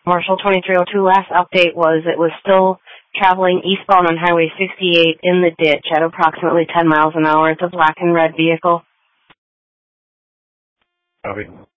Marshall 2302, last update was it was still traveling eastbound on Highway 68 in the ditch at approximately 10 miles an hour. It's a black and red vehicle. Copy.